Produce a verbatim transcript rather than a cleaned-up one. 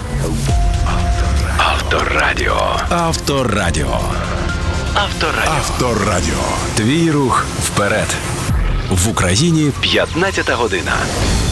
Авторадіо. Авторадіо. Авторадіо. Авторадіо. Твій рух вперед. В Україні п'ятнадцята година.